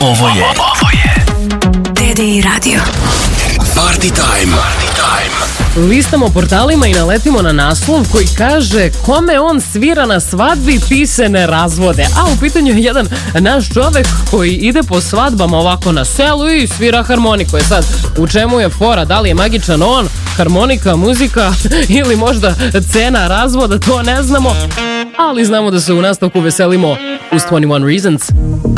Ovo je TDI Radio. Party Time. Listamo portalima i naletimo na naslov koji kaže kome on svira na svadbi, ti se ne razvode. A u pitanju je jedan naš čovek koji ide po svadbama ovako na selu i svira harmoniku. Sad, u čemu je fora? Da li je magičan on, harmonika, muzika ili možda cena razvoda, to ne znamo. Ali znamo da se u nastavku veselimo uz 21 Reasons.